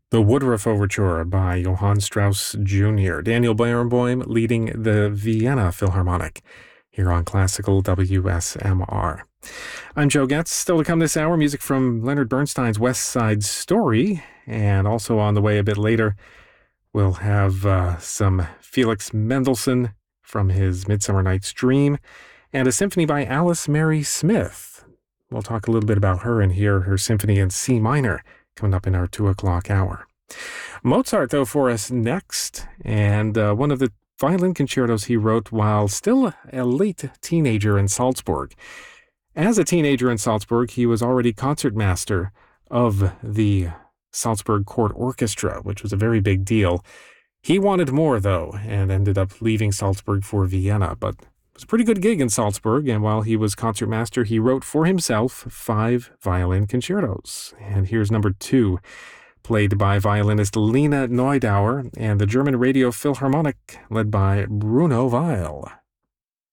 The Woodruff Overture by Johann Strauss Jr. Daniel Barenboim leading the Vienna Philharmonic here on Classical WSMR. I'm Joe Getz. Still to come this hour, music from Leonard Bernstein's West Side Story. And also on the way a bit later, we'll have some Felix Mendelssohn from his Midsummer Night's Dream and a symphony by Alice Mary Smith. We'll talk a little bit about her and hear her symphony in C minor coming up in our 2 o'clock hour. Mozart, though, for us next, and one of the violin concertos he wrote while still a late teenager in Salzburg. As a teenager in Salzburg, he was already concertmaster of the Salzburg Court Orchestra, which was a very big deal. He wanted more, though, and ended up leaving Salzburg for Vienna, but it was a pretty good gig in Salzburg, and while he was concertmaster, he wrote for himself 5 violin concertos. And here's number 2, played by violinist Lena Neudauer and the German Radio Philharmonic, led by Bruno Weil.